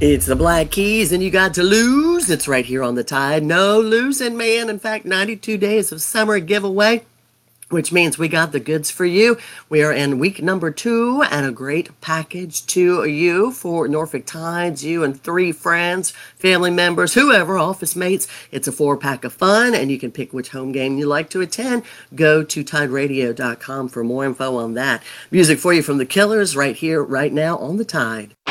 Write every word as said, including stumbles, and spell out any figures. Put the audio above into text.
It's the Black Keys, and you got to lose. It's right here on the Tide. No losing, man. In fact, ninety-two days of summer giveaway, which means we got the goods for you. We are in week number two, and a great package to you for Norfolk Tides, you and three friends, family members, whoever, office mates. It's a four-pack of fun, and you can pick which home game you like to attend. Go to tide radio dot com for more info on that. Music for you from the Killers right here, right now on the Tide.